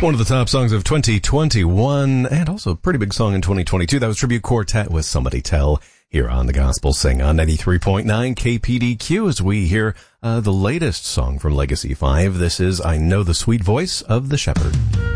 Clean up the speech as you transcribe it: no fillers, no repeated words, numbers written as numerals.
One of the top songs of 2021, and also a pretty big song in 2022. That was Tribute Quartet with Somebody Tell here on the Gospel Sing on 93.9 KPDQ as we hear the latest song from Legacy 5. This is I Know the Sweet Voice of the Shepherd.